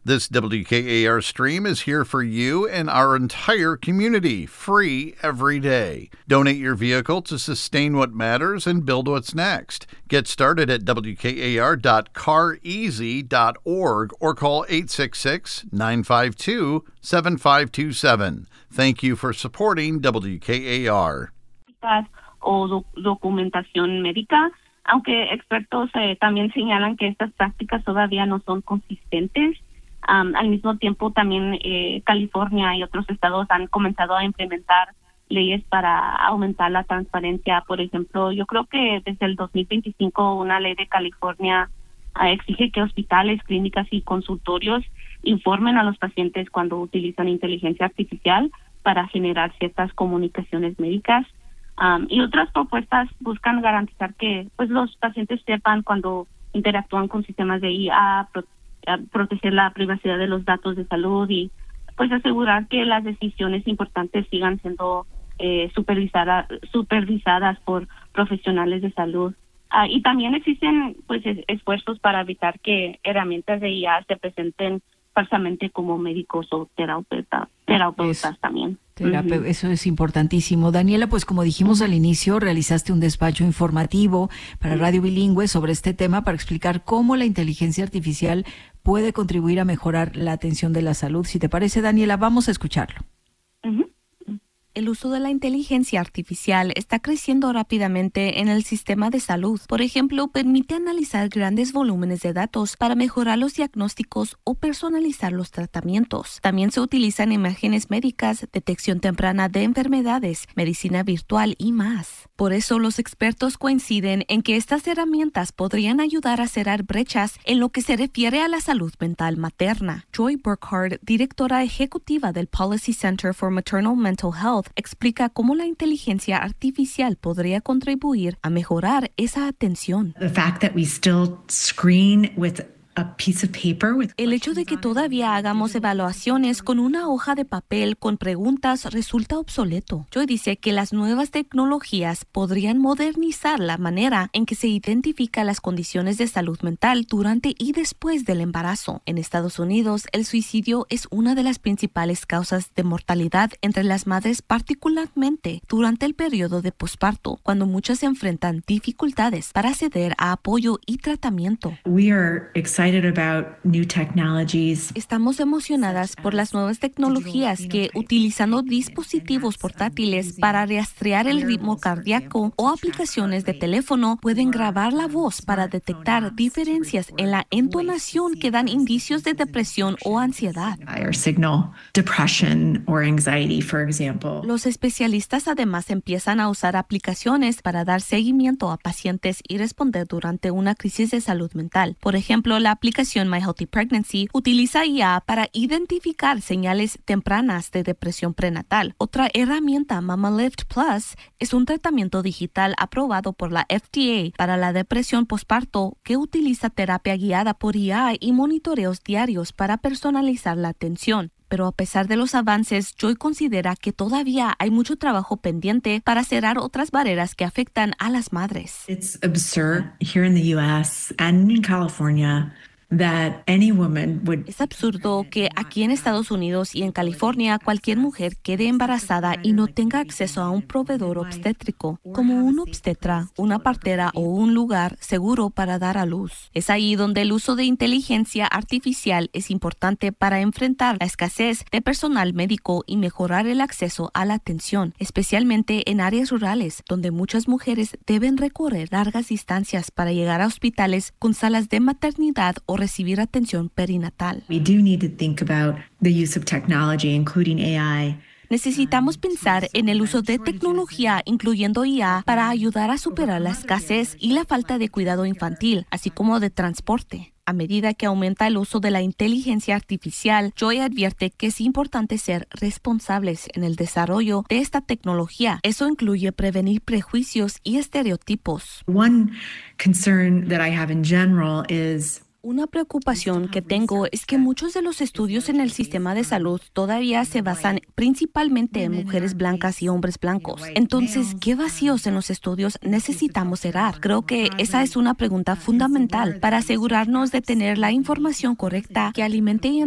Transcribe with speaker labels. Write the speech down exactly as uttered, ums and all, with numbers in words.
Speaker 1: This W K A R stream is here for you and our entire community, free every day. Donate your vehicle to sustain what matters and build what's next. Get started at W K A R dot car easy dot org or call eight six six, nine five two, seven five two seven. Thank you for supporting W K A R.
Speaker 2: O doc- documentación médica, aunque expertos eh, también señalan que estas prácticas todavía no son consistentes. Um, al mismo tiempo, también eh, California y otros estados han comenzado a implementar leyes para aumentar la transparencia. Por ejemplo, yo creo que desde el dos mil veinticinco una ley de California uh, exige que hospitales, clínicas y consultorios informen a los pacientes cuando utilizan inteligencia artificial para generar ciertas comunicaciones médicas. Um, y otras propuestas buscan garantizar que pues los pacientes sepan cuando interactúan con sistemas de I A, pro- a proteger la privacidad de los datos de salud y pues asegurar que las decisiones importantes sigan siendo eh, supervisada, supervisadas por profesionales de salud. Uh, y también existen pues es- esfuerzos para evitar que herramientas de I A se presenten falsamente como médicos o terapeuta, terapeutas
Speaker 3: Eso.
Speaker 2: también.
Speaker 3: Terape- Eso es importantísimo. Daniela, pues como dijimos al inicio, realizaste un despacho informativo para Radio Bilingüe sobre este tema para explicar cómo la inteligencia artificial puede contribuir a mejorar la atención de la salud. Si te parece, Daniela, vamos a escucharlo.
Speaker 2: Uh-huh.
Speaker 4: El uso de la inteligencia artificial está creciendo rápidamente en el sistema de salud. Por ejemplo, permite analizar grandes volúmenes de datos para mejorar los diagnósticos o personalizar los tratamientos. También se utilizan imágenes médicas, detección temprana de enfermedades, medicina virtual y más. Por eso, los expertos coinciden en que estas herramientas podrían ayudar a cerrar brechas en lo que se refiere a la salud mental materna. Joy Burkhardt, directora ejecutiva del Policy Center for Maternal Mental Health, explica cómo la inteligencia artificial podría contribuir a mejorar esa atención.
Speaker 5: The fact that we still screen with a piece of paper with
Speaker 4: El hecho de que todavía hagamos evaluaciones con una hoja de papel con preguntas resulta obsoleto. Joy dice que las nuevas tecnologías podrían modernizar la manera en que se identifica las condiciones de salud mental durante y después del embarazo. En Estados Unidos, el suicidio es una de las principales causas de mortalidad entre las madres, particularmente durante el periodo de posparto, cuando muchas enfrentan dificultades para acceder a apoyo y tratamiento.
Speaker 5: We are excited about new technologies.
Speaker 4: Estamos emocionadas por las nuevas tecnologías que, utilizando dispositivos portátiles para rastrear el ritmo cardíaco o aplicaciones de teléfono, pueden grabar la voz para detectar diferencias en la entonación que dan indicios de depresión o ansiedad.
Speaker 5: Or signal depression or anxiety, for example.
Speaker 4: Los especialistas además empiezan a usar aplicaciones para dar seguimiento a pacientes y responder durante una crisis de salud mental. Por ejemplo, la aplicación My Healthy Pregnancy utiliza I A para identificar señales tempranas de depresión prenatal. Otra herramienta, Mama Lift Plus, es un tratamiento digital aprobado por la F D A para la depresión posparto que utiliza terapia guiada por I A y monitoreos diarios para personalizar la atención. Pero a pesar de los avances, Joy considera que todavía hay mucho trabajo pendiente para cerrar otras barreras que afectan a las madres.
Speaker 5: It's absurd here in the U S and in California that any woman would.
Speaker 4: Es absurdo que aquí en Estados Unidos y en California cualquier mujer quede embarazada y no tenga acceso a un proveedor obstétrico, como un obstetra, una partera o un lugar seguro para dar a luz. Es ahí donde el uso de inteligencia artificial es importante para enfrentar la escasez de personal médico y mejorar el acceso a la atención, especialmente en áreas rurales, donde muchas mujeres deben recorrer largas distancias para llegar a hospitales con salas de maternidad o recibir atención perinatal.
Speaker 5: We do need to think about the use of technology, including A I.
Speaker 4: Necesitamos pensar en el uso de tecnología, incluyendo I A, para ayudar a superar la escasez y la falta de cuidado infantil, así como de transporte. A medida que aumenta el uso de la inteligencia artificial, Joy advierte que es importante ser responsables en el desarrollo de esta tecnología. Eso incluye prevenir prejuicios y estereotipos.
Speaker 5: One concern that I have in general is
Speaker 4: Una preocupación que tengo es que muchos de los estudios en el sistema de salud todavía se basan principalmente en mujeres blancas y hombres blancos. Entonces, ¿qué vacíos en los estudios necesitamos cerrar? Creo que esa es una pregunta fundamental para asegurarnos de tener la información correcta que alimente y